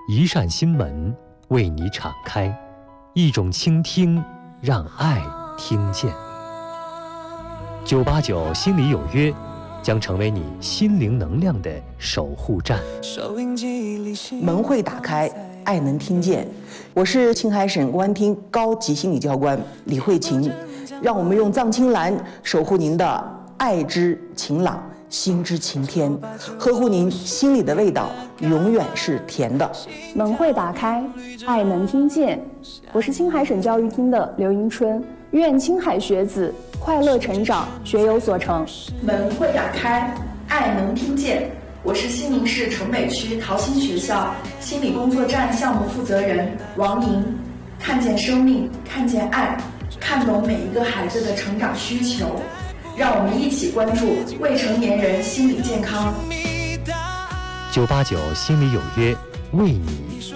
一扇心门为你敞开，一种倾听让爱听见。989心里有约将成为你心灵能量的守护站。 门会打开，爱能听见。我是青海省公安厅高级心理教官李慧琴，让我们用藏青蓝守护您的爱之晴朗，心之晴天，呵护您心里的味道，永远是甜的。 门会打开，爱能听见。我是青海省教育厅的刘迎春，愿青海学子快乐成长，学有所成。 门会打开，爱能听见。我是西宁市城北区桃心学校心理工作站项目负责人王莹。看见生命，看见爱，看懂每一个孩子的成长需求，让我们一起关注未成年人心理健康。 989心里有约，为你